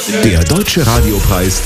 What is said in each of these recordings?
Der Deutsche Radiopreis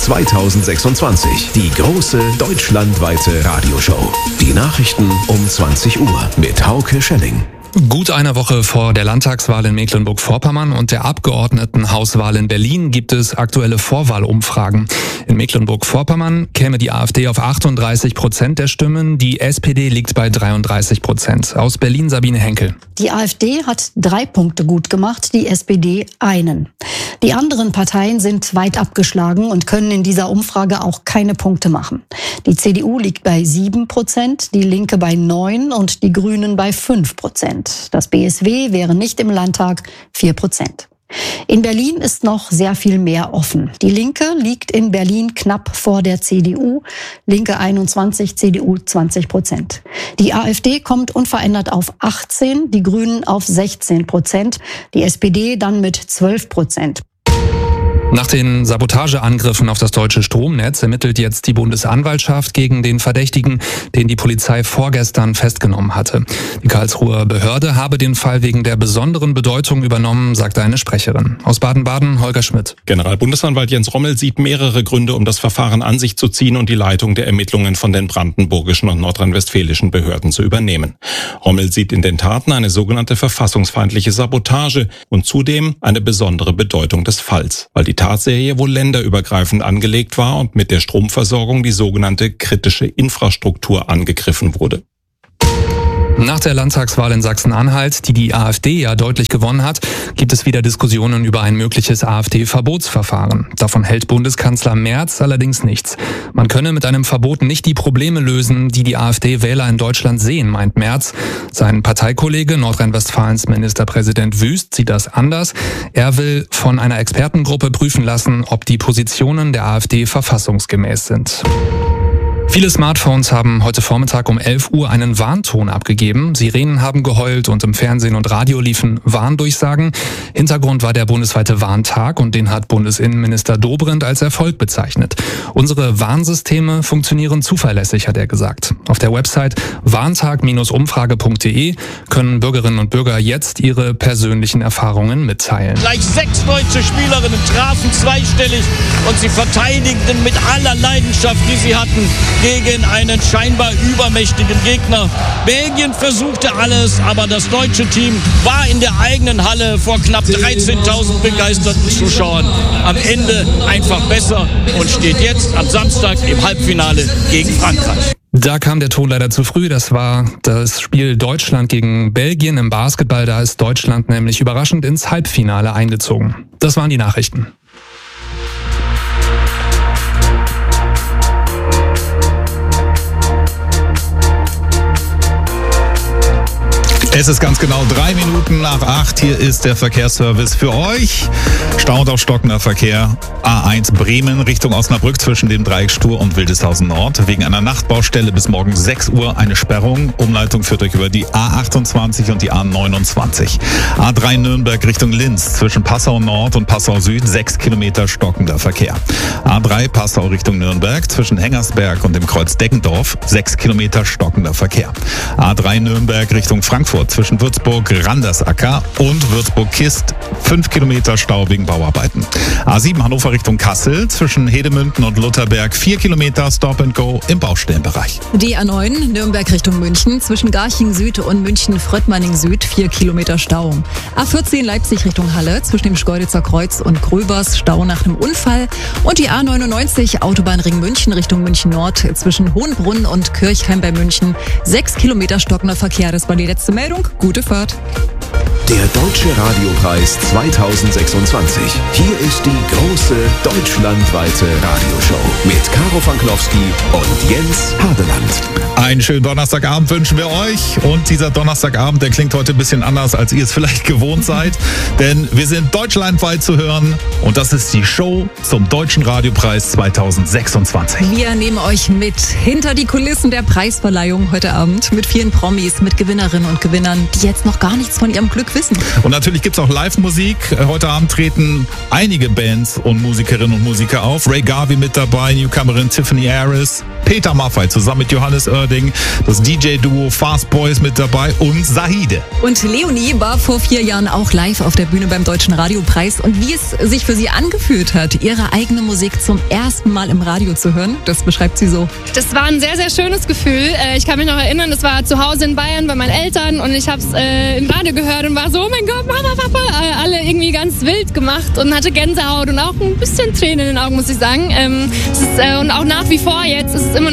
2026. Die große deutschlandweite Radioshow. Die Nachrichten um 20 Uhr mit Hauke Schelling. Gut eine Woche vor der Landtagswahl in Mecklenburg-Vorpommern und der Abgeordnetenhauswahl in Berlin gibt es aktuelle Vorwahlumfragen. In Mecklenburg-Vorpommern käme die AfD auf 38% der Stimmen, die SPD liegt bei 33%. Aus Berlin Sabine Henkel. Die AfD hat 3 Punkte gut gemacht, die SPD einen. Die anderen Parteien sind weit abgeschlagen und können in dieser Umfrage auch keine Punkte machen. Die CDU liegt bei 7%, die Linke bei 9% und die Grünen bei 5%. Das BSW wäre nicht im Landtag 4%. In Berlin ist noch sehr viel mehr offen. Die Linke liegt in Berlin knapp vor der CDU, Linke 21, CDU 20%. Die AfD kommt unverändert auf 18%, die Grünen auf 16%, die SPD dann mit 12%. Nach den Sabotageangriffen auf das deutsche Stromnetz ermittelt jetzt die Bundesanwaltschaft gegen den Verdächtigen, den die Polizei vorgestern festgenommen hatte. Die Karlsruher Behörde habe den Fall wegen der besonderen Bedeutung übernommen, sagte eine Sprecherin. Aus Baden-Baden Holger Schmidt. Generalbundesanwalt Jens Rommel sieht mehrere Gründe, um das Verfahren an sich zu ziehen und die Leitung der Ermittlungen von den brandenburgischen und nordrhein-westfälischen Behörden zu übernehmen. Rommel sieht in den Taten eine sogenannte verfassungsfeindliche Sabotage und zudem eine besondere Bedeutung des Falls, weil die Tatserie wohl länderübergreifend angelegt war und mit der Stromversorgung die sogenannte kritische Infrastruktur angegriffen wurde. Nach der Landtagswahl in Sachsen-Anhalt, die AfD ja deutlich gewonnen hat, gibt es wieder Diskussionen über ein mögliches AfD-Verbotsverfahren. Davon hält Bundeskanzler Merz allerdings nichts. Man könne mit einem Verbot nicht die Probleme lösen, die AfD-Wähler in Deutschland sehen, meint Merz. Sein Parteikollege, Nordrhein-Westfalens Ministerpräsident Wüst, sieht das anders. Er will von einer Expertengruppe prüfen lassen, ob die Positionen der AfD verfassungsgemäß sind. Viele Smartphones haben heute Vormittag um 11 Uhr einen Warnton abgegeben. Sirenen haben geheult und im Fernsehen und Radio liefen Warndurchsagen. Hintergrund war der bundesweite Warntag und den hat Bundesinnenminister Dobrindt als Erfolg bezeichnet. Unsere Warnsysteme funktionieren zuverlässig, hat er gesagt. Auf der Website warntag-umfrage.de können Bürgerinnen und Bürger jetzt ihre persönlichen Erfahrungen mitteilen. Gleich 6 deutsche Spielerinnen trafen zweistellig und sie verteidigten mit aller Leidenschaft, die sie hatten, gegen einen scheinbar übermächtigen Gegner. Belgien versuchte alles, aber das deutsche Team war in der eigenen Halle vor knapp 13.000 begeisterten Zuschauern am Ende einfach besser und steht jetzt am Samstag im Halbfinale gegen Frankreich. Da kam der Ton leider zu früh. Das war das Spiel Deutschland gegen Belgien im Basketball. Da ist Deutschland nämlich überraschend ins Halbfinale eingezogen. Das waren die Nachrichten. Es ist ganz genau 3 Minuten nach 8. Hier ist der Verkehrsservice für euch. Stau und aufstockender Verkehr. A1 Bremen Richtung Osnabrück zwischen dem Dreieck Stur und Wildeshausen Nord. Wegen einer Nachtbaustelle bis morgen 6 Uhr eine Sperrung. Umleitung führt euch über die A28 und die A29. A3 Nürnberg Richtung Linz zwischen Passau Nord und Passau Süd 6 Kilometer stockender Verkehr. A3 Passau Richtung Nürnberg zwischen Hengersberg und dem Kreuz Deggendorf 6 Kilometer stockender Verkehr. A3 Nürnberg Richtung Frankfurt zwischen Würzburg-Randersacker und Würzburg-Kist 5 Kilometer Stau wegen Bauarbeiten. A7 Hannover Richtung Kassel zwischen Hedemünden und Lutherberg 4 Kilometer Stop and Go im Baustellenbereich. Die A9 Nürnberg Richtung München zwischen Garching Süd und München-Fröttmanning Süd 4 Kilometer Stau. A14 Leipzig Richtung Halle zwischen dem Schkeuditzer Kreuz und Gröbers Stau nach einem Unfall. Und die A99 Autobahnring München Richtung München Nord zwischen Hohenbrunn und Kirchheim bei München 6 Kilometer stockender Verkehr. Das war die letzte Meldung. Gute Fahrt. Der Deutsche Radiopreis 2026. Hier ist die große deutschlandweite Radioshow mit Caro Fanklowski und Jens Hardeland. Einen schönen Donnerstagabend wünschen wir euch. Und dieser Donnerstagabend, der klingt heute ein bisschen anders, als ihr es vielleicht gewohnt seid. Denn wir sind deutschlandweit zu hören. Und das ist die Show zum Deutschen Radiopreis 2026. Wir nehmen euch mit hinter die Kulissen der Preisverleihung heute Abend mit vielen Promis, mit Gewinnerinnen und Gewinnern, die jetzt noch gar nichts von ihrem ihrem Glück wissen. Und natürlich gibt's auch Live-Musik. Heute Abend treten einige Bands und Musikerinnen und Musiker auf. Ray Garvey mit dabei, Newcomerin Tiffany Harris, Peter Maffay zusammen mit Johannes Oerding, das DJ-Duo Fast Boys mit dabei und Sahide. Und Leonie war vor 4 Jahren auch live auf der Bühne beim Deutschen Radiopreis. Und wie es sich für sie angefühlt hat, ihre eigene Musik zum ersten Mal im Radio zu hören, das beschreibt sie so. Das war ein sehr, sehr schönes Gefühl. Ich kann mich noch erinnern, das war zu Hause in Bayern bei meinen Eltern und ich habe es im Radio gehört und war so, oh mein Gott, Mama, Papa, alle irgendwie ganz wild gemacht und hatte Gänsehaut und auch ein bisschen Tränen in den Augen, muss ich sagen. Und auch nach wie vor jetzt ist es immer